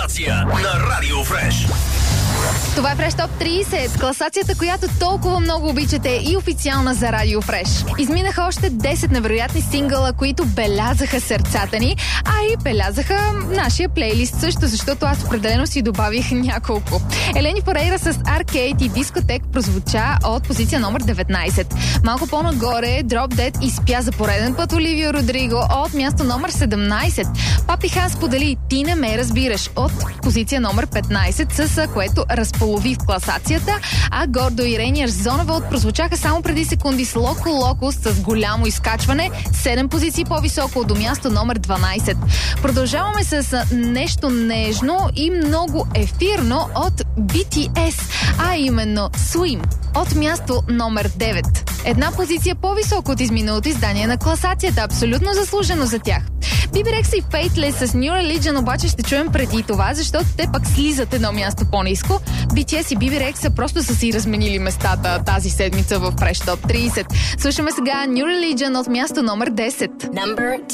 На Радио Фреш. Това е Фреш Топ 30, класацията, която толкова много обичате и официална за Радио Фреш. Изминаха още 10 невероятни сингъла, които белязаха сърцата ни, а и белязаха нашия плейлист също, защото аз определено си добавих няколко. Елени Форейра с Arcade и Дискотек прозвуча от позиция номер 19. Малко по-нагоре Drop Dead изпя за пореден път Оливия Родриго от място номер 17. Папи Хан сподели Ти не ме разбираш от позиция номер 15, с което разполови в класацията, а Гордо и Рейниер Зоновелт прозвучаха само преди секунди с Локо Локо с голямо изкачване, 7 позиции по-високо до място номер 12. Продължаваме с нещо нежно и много ефирно от BTS, а именно Swim от място номер 9. Една позиция по-високо от изминалото издание на класацията, абсолютно заслужено за тях. Bibi Rexa и Faithless с New Religion обаче ще чуем преди това, защото те пак слизат едно място по-ниско. BTS и Bibi Rexa просто са си разменили местата тази седмица в Fresh Top 30. Слушаме сега New Religion от място номер 10.